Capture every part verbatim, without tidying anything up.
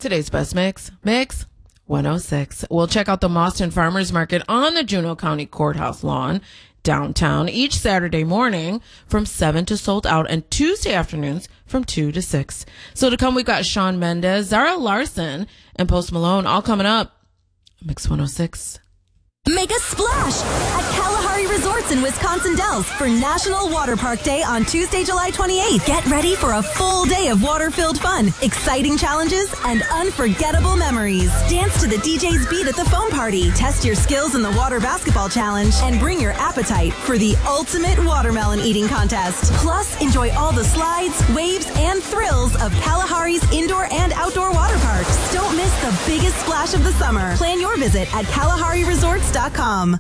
Today's best mix, Mix one oh six. We'll check out the Mauston Farmers Market on the Juneau County Courthouse lawn downtown each Saturday morning from seven to sold out, and Tuesday afternoons from two to six. So to come, we've got Shawn Mendes, Zara Larson, and Post Malone all coming up. Mix one oh six. Make a splash at Kalahari Resorts in Wisconsin Dells for National Water Park Day on Tuesday, July twenty-eighth. Get ready for a full day of water-filled fun, exciting challenges, and unforgettable memories. Dance to the D J's beat at the foam party, test your skills in the water basketball challenge, and bring your appetite for the ultimate watermelon eating contest. Plus, enjoy all the slides, waves, and thrills of Kalahari's indoor and outdoor water parks. Don't miss the biggest splash of the summer. Plan your visit at Kalahari Resorts dot com.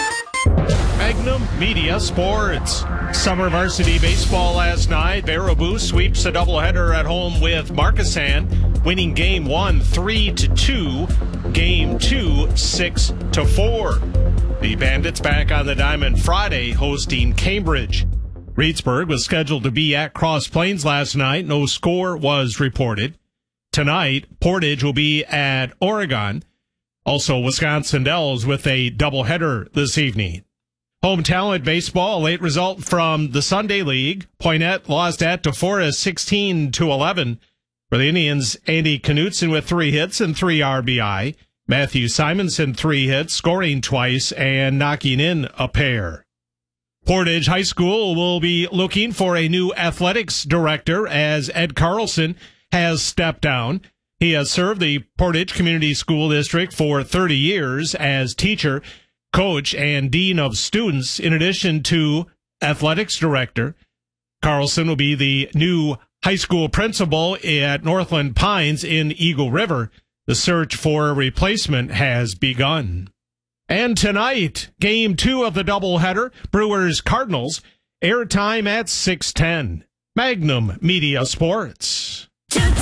Magnum Media Sports. Summer varsity baseball last night. Baraboo sweeps a doubleheader at home with Markesan, winning game one three to two, game two six to four. The Bandits back on the diamond Friday, hosting Cambridge. Reedsburg was scheduled to be at Cross Plains last night. No score was reported. Tonight, Portage will be at Oregon. Also, Wisconsin Dells with a doubleheader this evening. Home talent baseball, late result from the Sunday League. Poynette lost at DeForest sixteen to eleven. For the Indians, Andy Knutson with three hits and three R B I. Matthew Simonson, three hits, scoring twice and knocking in a pair. Portage High School will be looking for a new athletics director as Ed Carlson has stepped down. He has served the Portage Community School District for thirty years as teacher, coach, and dean of students, in addition to athletics director. Carlson will be the new high school principal at Northland Pines in Eagle River. The search for a replacement has begun. And tonight, game two of the doubleheader, Brewers Cardinals, airtime at six ten. Magnum Media Sports.